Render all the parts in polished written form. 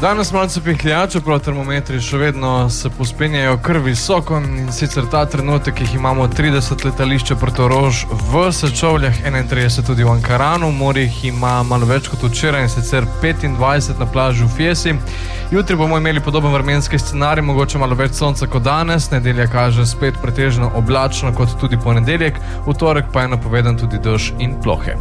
Danes malce pihlja, čeprav termometri še vedno se pospenjajo kar visoko, in sicer ta trenutek jih imamo 30 letališče Portorož v Sečovljah, 31 tudi v Ankaranu, morjih ima malo več kot včeraj, in sicer 25 na plaži v Fiesi. Jutri bomo imeli podoben vremenski scenarij, mogoče malo več sonca kot danes, nedelja kaže spet pretežno oblačno kot tudi ponedeljek, v torek pa je napovedan tudi dež in plohe.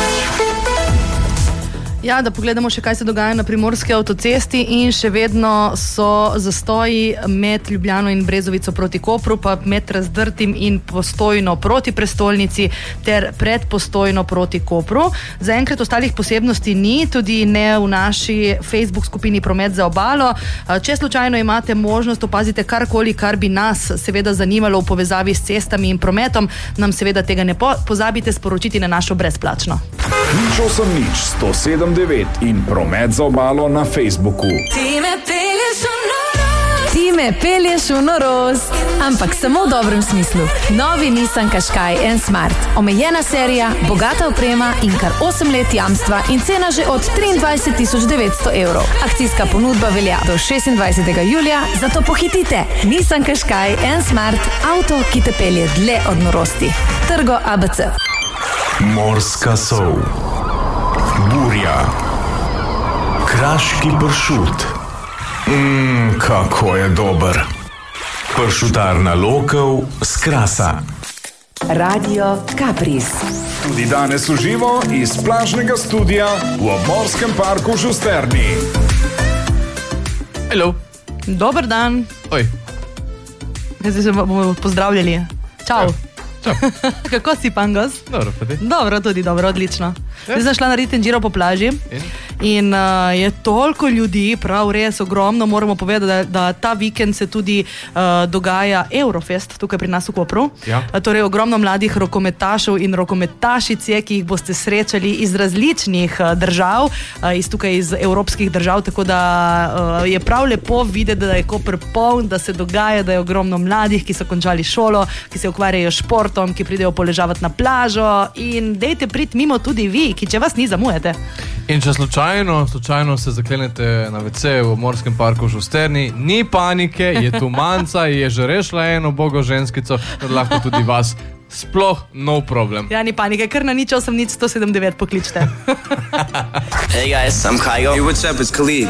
Ja, da pogledamo še, kaj se dogaja na primorski avtocesti, in še vedno so zastoji med Ljubljano in Brezovico proti Kopru, pa med Razdrtim in Postojno proti prestolnici ter pred Postojno proti Kopru. Zaenkrat ostalih posebnosti ni, tudi ne v naši Facebook skupini Promet za obalo. Če slučajno imate možnost, opazite karkoli, kar bi nas seveda zanimalo v povezavi s cestami in prometom, nam seveda tega ne pozabite sporočiti na našo brezplačno. 108.9 in Promet za obalo na Facebooku. Ti me pelješ v norost, ampak samo v dobrem smislu. Novi Nissan Qashqai N-Smart. Omejena serija, bogata oprema in kar 8 let jamstva in cena že od 23.900 evrov. Akcijska ponudba velja do 26. julija, zato pohitite. Nissan Qashqai N-Smart, avto, ki te pelje dlje od norosti. Trgo ABC. Morska sol, burja, kraški pršut. Kako je dober. Pršutarna Lokev s Krasa. Radio Kapris. Tudi danes v živo iz plažnega studia v obmorskem parku v Šusterni. Hello. Dober dan. Oj. Zdaj se bomo pozdravljali. Čau. Čau. Kako si, Pangos? Dobro, pa ti? Dobro, tudi dobro, odlično. Zdaj sem šla narediti Giro po plaži in je toliko ljudi, prav res ogromno. Moramo povedati, da ta vikend se tudi dogaja Eurofest tukaj pri nas v Kopru. Ja. Torej ogromno mladih rokometašev in rokometašic je, ki jih boste srečali iz različnih držav, iz evropskih držav, tako da je prav lepo videti, da je Koper poln, da se dogaja, da je ogromno mladih, ki so končali šolo, ki se ukvarjajo s športom, ki pridejo poležavati na plažo, in dejte priti mimo tudi vi, ki če vas ni, zamujate. In če slučajno se zaklenete na WC v obmorskem parku v Šusterni, ni panike, je tu manca, je že rešila eno bogo ženskico, da lahko tudi vas, sploh no problem. Ja, ni panike, kar na nič 179 pokličte. Hey guys, I'm Kygo. Hey, what's up? It's Khalid.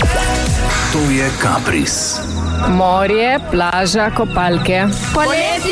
To je Kapris. Morje, plaža, kopalke. Poleti